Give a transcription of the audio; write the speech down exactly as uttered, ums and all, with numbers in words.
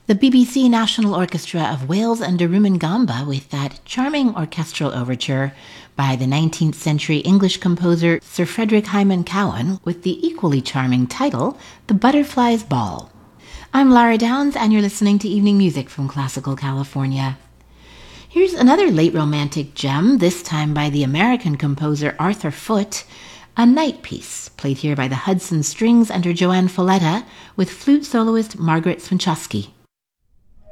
The B B C National Orchestra of Wales and Gamba with that charming orchestral overture by the nineteenth century English composer Sir Frederick Hyman Cowan with the equally charming title, The Butterfly's Ball. I'm Lara Downs, and you're listening to Evening Music from Classical California. Here's another late romantic gem, this time by the American composer Arthur Foote, a night piece, played here by the Hudson Strings under Joanne Folletta with flute soloist Margaret Swinchowski.